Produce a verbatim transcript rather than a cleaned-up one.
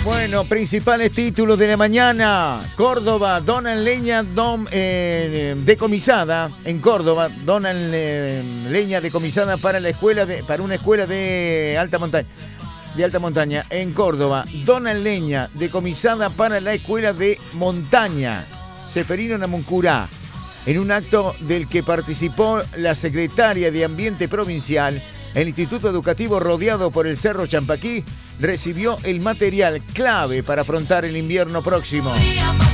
Bueno, principales títulos de la mañana. Córdoba, dona en leña dom, eh, decomisada. En Córdoba, dona en eh, leña decomisada para la escuela de, para una escuela de alta montaña. De alta montaña. En Córdoba, dona en leña decomisada para la escuela de montaña. Seferino Namuncurá. En un acto del que participó la secretaria de Ambiente Provincial, el Instituto Educativo, rodeado por el Cerro Champaquí, recibió el material clave para afrontar el invierno próximo.